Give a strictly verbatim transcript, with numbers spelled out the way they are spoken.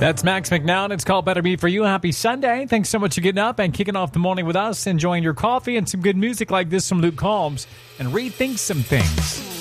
That's Max McNown. It's called Better Be For You. Happy Sunday. Thanks so much for getting up and kicking off the morning with us, enjoying your coffee and some good music like this from Luke Combs and Rethink Some Things.